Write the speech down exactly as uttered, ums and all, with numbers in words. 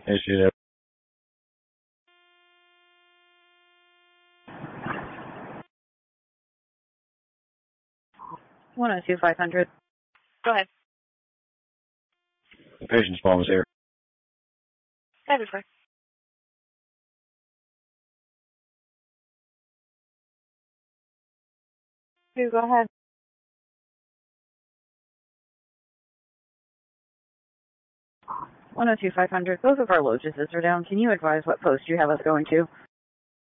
Issue there. one oh two five hundred. Go ahead. The patient's phone was here. That is right. You go ahead. one oh two five hundred. Both of our logists are down. Can you advise what post you have us going to?